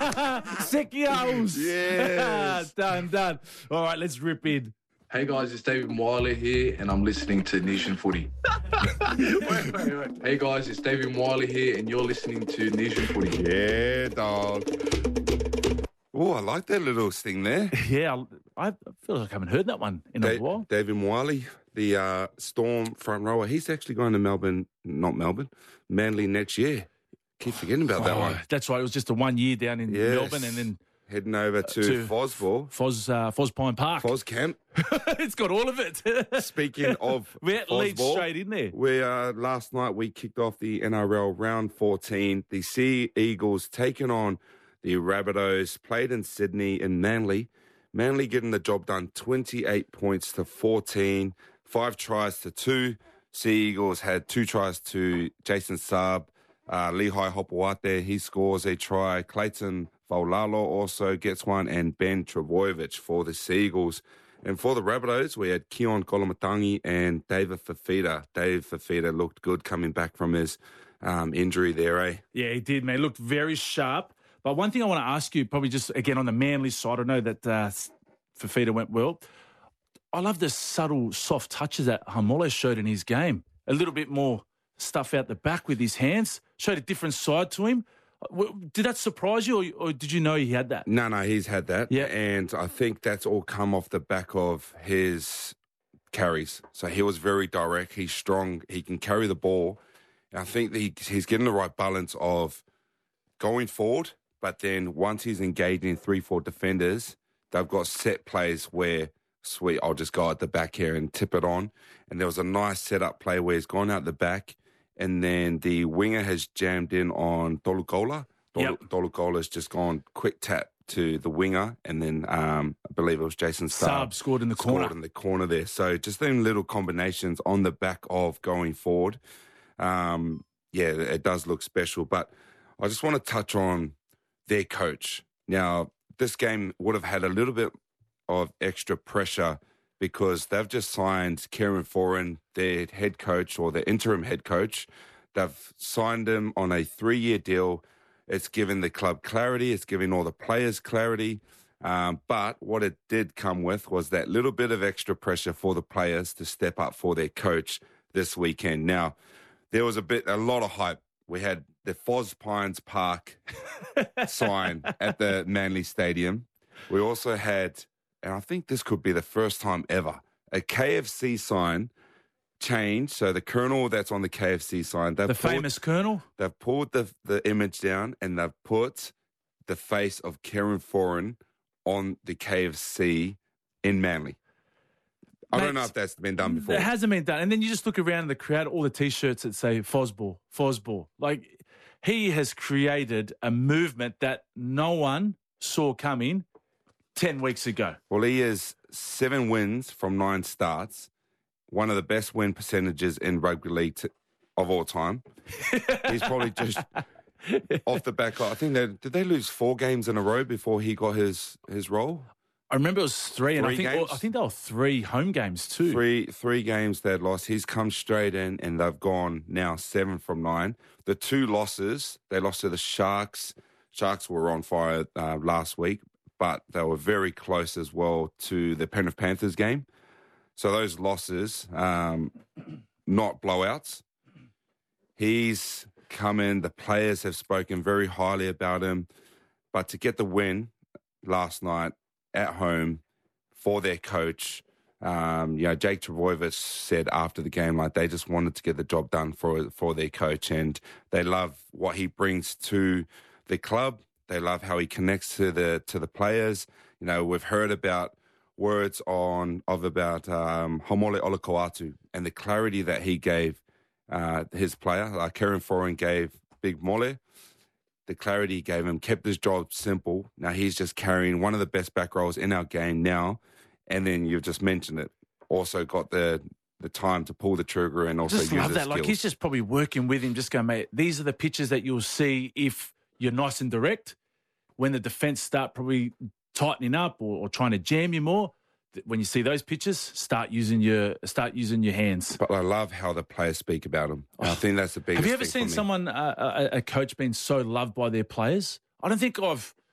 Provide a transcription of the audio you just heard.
Sekiaus. Yes. Done. All right, let's rip in. Hey guys, it's David Mwale here, and I'm listening to Nation Footy. Wait. Hey guys, it's David Mwale here, and you're listening to Nation Footy. Yeah, dog. Oh, I like that little sting there. Yeah, I feel like I haven't heard that one in a while. David Mwale, the Storm front rower, he's actually going to Manly next year. Keep forgetting about that one. That's right. It was just a 1 year down in Melbourne, and then heading over to Fosville. Foz Pine Park. Foz Camp. It's got all of it. Speaking of That leads straight in there. Last night we kicked off the NRL round 14. The Sea Eagles taking on the Rabbitohs, played in Sydney and Manly. Manly getting the job done, 28 points to 14, 5 tries to 2. Sea Eagles had 2 tries to Jason Saab, Lehigh Hopewate, he scores a try. Clayton Faulalo also gets one, and Ben Trebojevic for the Sea Eagles. And for the Rabbitohs, we had Keon Kolomatangi and David Fafita. Dave Fafita looked good coming back from his injury there, eh? Yeah, he did, man. He looked very sharp. But one thing I want to ask you, probably just, again, on the Manly side, I know that Fafita went well. I love the subtle, soft touches that Hamole showed in his game. A little bit more stuff out the back with his hands. Showed a different side to him. Did that surprise you, or did you know he had that? No, he's had that. Yeah. And I think that's all come off the back of his carries. So he was very direct. He's strong. He can carry the ball. And I think that he's getting the right balance of going forward, but then once he's engaging 3-4 defenders, they've got set plays where, sweet, I'll just go at the back here and tip it on. And there was a nice setup play where he's gone out the back, and then the winger has jammed in on Tolukola. Tolukola's just gone quick tap to the winger, and then I believe it was Jason Saab scored in the corner. Scored in the corner there. So just them little combinations on the back of going forward. It does look special. But I just want to touch on their coach. Now, this game would have had a little bit of extra pressure because they've just signed Kieran Foran, their head coach or their interim head coach. They've signed him on a 3-year deal. It's given the club clarity. It's giving all the players clarity. But what it did come with was that little bit of extra pressure for the players to step up for their coach this weekend. Now, there was a lot of hype. We had the Foz Pines Park sign at the Manly Stadium. We also had, and I think this could be the first time ever, a KFC sign change. So the Colonel that's on the KFC sign. Famous Colonel? They've pulled the image down and they've put the face of Kieran Foran on the KFC in Manly. I don't know if that's been done before. It hasn't been done. And then you just look around in the crowd, all the T-shirts that say Fosball. Like, he has created a movement that no one saw coming 10 weeks ago. Well, he is 7 wins from 9 starts, one of the best win percentages in rugby league of all time. He's probably just off the back. I think did they lose 4 games in a row before he got his role? I remember it was 3, and I think they were 3 home games too. 3 games they'd lost. He's come straight in, and they've gone now 7 from 9. The 2 losses, they lost to the Sharks. Sharks were on fire last week, but they were very close as well to the Penrith Panthers game. So those losses, not blowouts. He's come in. The players have spoken very highly about him, but to get the win last night at home for their coach. Jake Trbojevic said after the game, like, they just wanted to get the job done for their coach, and they love what he brings to the club. They love how he connects to the players. You know, we've heard about words about Hamole Olukoatu and the clarity that he gave his player. Like Kieran Foran gave Big Mole. The clarity he gave him, kept his job simple. Now he's just carrying one of the best back rows in our game now. And then you've just mentioned it. Also got the time to pull the trigger and also use his skills. Just love that. Like, he's just probably working with him, just going, mate, these are the pitches that you'll see if you're nice and direct. When the defence start probably tightening up or trying to jam you more, when you see those pitches, start using your hands. But I love how the players speak about him. I think that's the biggest thing. Have you ever seen someone, a coach, being so loved by their players? I don't think I've